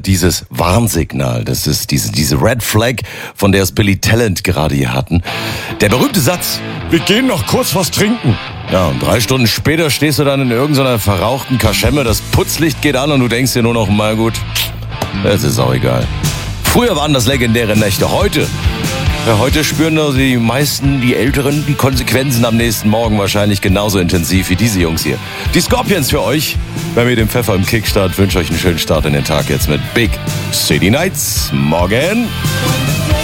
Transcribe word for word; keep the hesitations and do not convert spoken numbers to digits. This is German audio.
Dieses Warnsignal, das ist diese, diese Red Flag, von der es Billy Talent gerade hier hatten. Der berühmte Satz, wir gehen noch kurz was trinken. Ja, und drei Stunden später stehst du dann in irgendeiner verrauchten Kaschemme, das Putzlicht geht an und du denkst dir nur noch, mal gut, es ist auch egal. Früher waren das legendäre Nächte, heute... Ja, heute spüren also die meisten, die Älteren, die Konsequenzen am nächsten Morgen wahrscheinlich genauso intensiv wie diese Jungs hier. Die Scorpions für euch. Bei mir dem Pfeffer im Kickstart. Wünsche euch einen schönen Start in den Tag jetzt mit Big City Nights. Morgen.